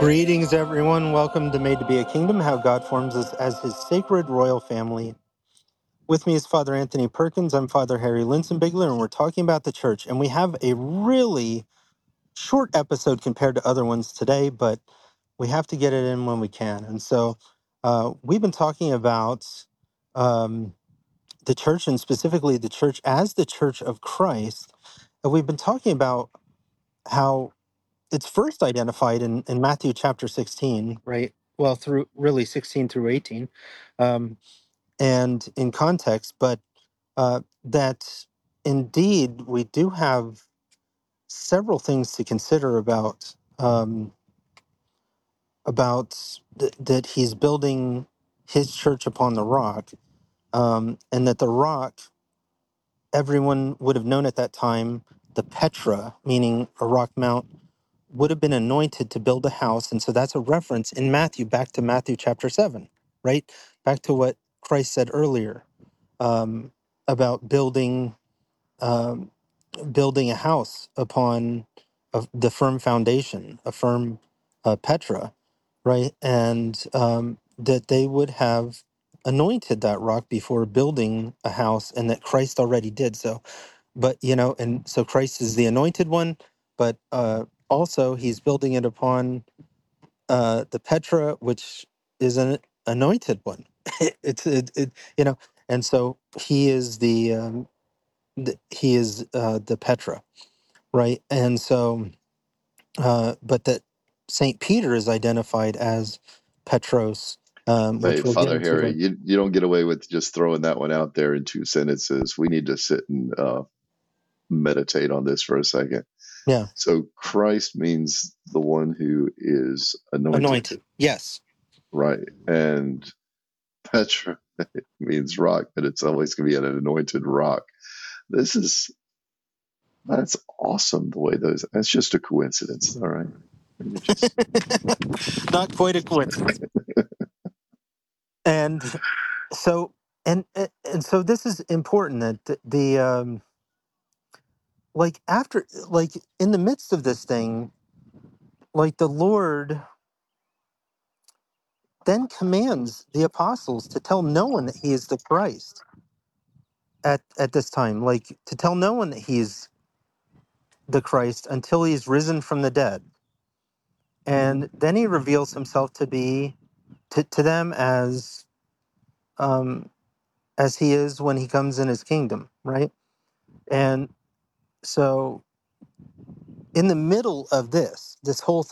Greetings, everyone. Welcome to Made to Be a Kingdom, how God forms us as his sacred royal family. With me is Father Anthony Perkins. I'm Father Harry Linsenbigler, and we're talking about the church. And we have a really short episode compared to other ones today, but we have to get it in when we can. And so we've been talking about um, the church, and specifically the church as the church of Christ. And we've been talking about how it's first identified in Matthew chapter 16, right? Well, through really 16 through 18, and in context, but that indeed we do have several things to consider about that he's building his church upon the rock, and that the rock everyone would have known at that time, the Petra, meaning a rock mount, would have been anointed to build a house. And so that's a reference in Matthew back to Matthew chapter 7, right? Back to what Christ said earlier, about um, building a house upon the firm foundation, a firm Petra, right? And that they would have anointed that rock before building a house, and that Christ already did so. But, and so Christ is the anointed one, but also he's building it upon the Petra, which is an anointed one. And so he is the Petra, right? And so, but that Saint Peter is identified as Petros, Hey, which we'll get Father into Harry, later. you don't get away with just throwing that one out there in two sentences. We need to sit and meditate on this for a second. Yeah, So, Christ means the one who is anointed, anointed. Yes. right? And Petra means rock, but it's always going to be an anointed rock. This is That's awesome. The way that's just a coincidence, all right? You just Not quite a coincidence. And so, and so this is important that like after, like in the midst of this thing, like the Lord then commands the apostles to tell no one that he is the Christ at this time, like to tell no one that he's the Christ until he's risen from the dead. And then he reveals himself to be to them as he is when he comes in his kingdom, right? And so in the middle of this whole